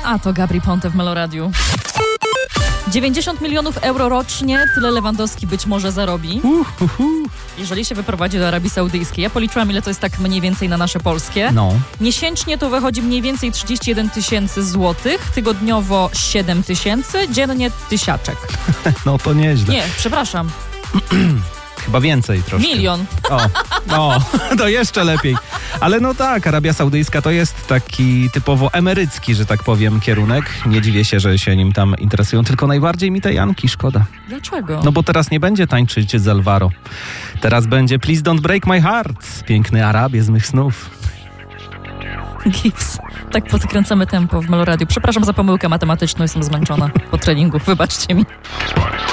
A to Gabry Ponte w Meloradiu. 90 milionów euro rocznie, tyle Lewandowski być może zarobi, jeżeli się wyprowadzi do Arabii Saudyjskiej. Ja policzyłam, ile to jest tak mniej więcej na nasze polskie. No. Miesięcznie to wychodzi mniej więcej 31 tysięcy złotych, tygodniowo 7 tysięcy, dziennie 1000. No to nieźle. Nie, przepraszam. Chyba więcej troszkę. 1 milion. O, to jeszcze lepiej. Ale no tak, Arabia Saudyjska to jest taki typowo emerycki, że tak powiem, kierunek. Nie dziwię się, że się nim tam interesują, tylko najbardziej mi tej Janki szkoda. Dlaczego? No bo teraz nie będzie tańczyć z Alvaro. Teraz będzie Please Don't Break My Heart. Piękny Arabie z mych snów. Gibbs. Tak podkręcamy tempo w Meloradiu. Przepraszam za pomyłkę matematyczną, jestem zmęczona po treningu. Wybaczcie mi.